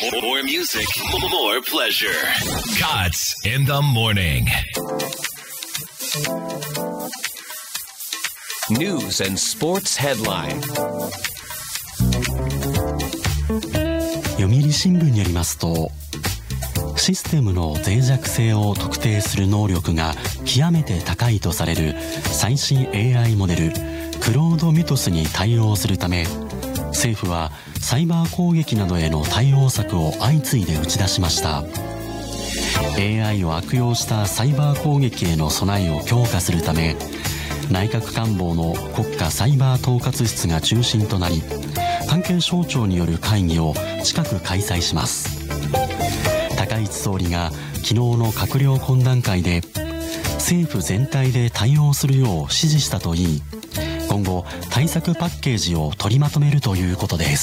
More music, more pleasure. Gods in the morning. News and sports headline. 読売新聞によりますと、システムの脆弱性を特定する能力が極めて高いとされる最新 AI モデルクロードミュトスに対応するため、政府はサイバー攻撃などへの対応策を相次いで打ち出しました。 AI を悪用したサイバー攻撃への備えを強化するため、内閣官房の国家サイバー統括室が中心となり、関係省庁による会議を近く開催します。高市総理が昨日の閣僚懇談会で、政府全体で対応するよう指示したといい、今後対策パッケージを取りまとめるということです。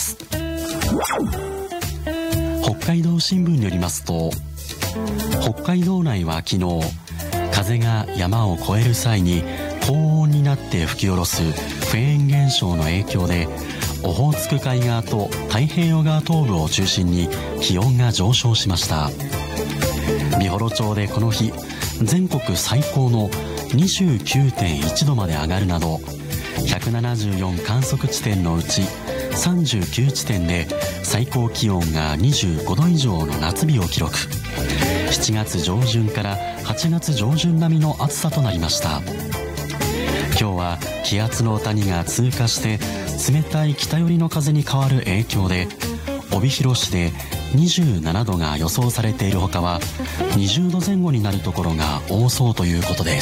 北海道新聞によりますと、北海道内は昨日、風が山を越える際に高温になって吹き下ろすフェーン現象の影響で、オホーツク海側と太平洋側東部を中心に気温が上昇しました。美幌町でこの日、全国最高の 29.1 度まで上がるなど、174観測地点のうち39地点で最高気温が25度以上の夏日を記録。7月上旬から8月上旬並みの暑さとなりました。今日は気圧の谷が通過して冷たい北寄りの風に変わる影響で、帯広市で27度が予想されているほかは20度前後になるところが多そうということです。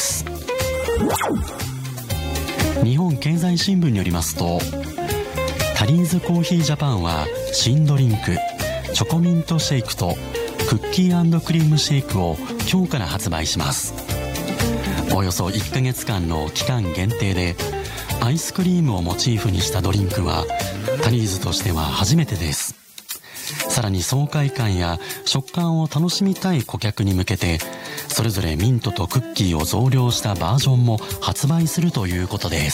日本経済新聞によりますと、タリーズコーヒージャパンは新ドリンクチョコミントシェイクとクッキー&クリームシェイクを今日から発売します。およそ1ヶ月間の期間限定でアイスクリームをモチーフにしたドリンクはタリーズとしては初めてです。さらに爽快感や食感を楽しみたい顧客に向けて、それぞれミントとクッキーを増量したバージョンも発売するということです。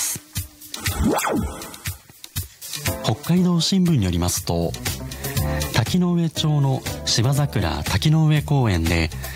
北海道新聞によりますと、滝上町の芝桜滝上公園で